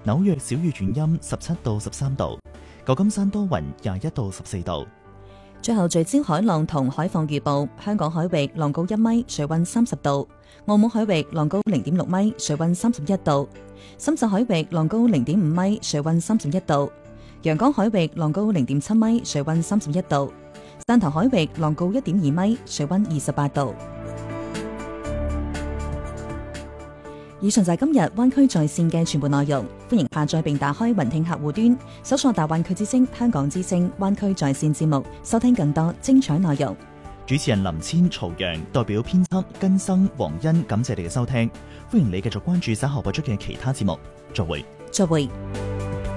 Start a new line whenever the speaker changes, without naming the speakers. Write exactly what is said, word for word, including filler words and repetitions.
紐約小雨轉陰十七到十三度，舊金山多雲廿一到十四度。
最後聚焦海浪同海況預報，香港海域浪高一米，水溫三十度；澳門海域浪高零點六米，水溫三十一度；深圳海域浪高零點五米，水溫三十一度；陽江海域浪高零點七米，水溫三十一度；汕頭海域浪高一點二米，水溫二十八度。以上就係今日灣區在線嘅全部內容，歡迎下載並打開雲聽客戶端，搜索大灣區之聲、香港之聲、灣區在線節目，收聽更多精彩內容。
主持人林千、曹陽代表編輯根生、黃欣，感謝你嘅收聽，歡迎你繼續關注稍後播出嘅其他節目，再會。
再會。